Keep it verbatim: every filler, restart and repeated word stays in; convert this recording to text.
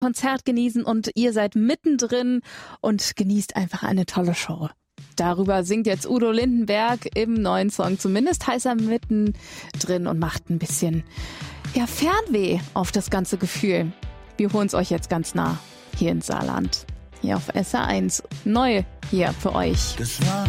Konzert genießen und ihr seid mittendrin und genießt einfach eine tolle Show. Darüber singt jetzt Udo Lindenberg im neuen Song. Zumindest heißt er mittendrin und macht ein bisschen ja, Fernweh auf das ganze Gefühl. Wir holen es euch jetzt ganz nah hier ins Saarland. Hier auf S R eins. Neu hier für euch. Das war